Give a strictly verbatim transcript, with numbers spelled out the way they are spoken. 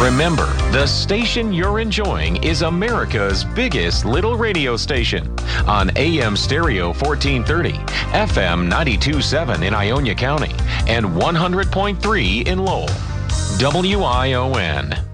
Remember, the station you're enjoying is America's biggest little radio station on A M Stereo fourteen thirty, F M ninety-two point seven in Ionia County, and one hundred point three in Lowell. W I O N.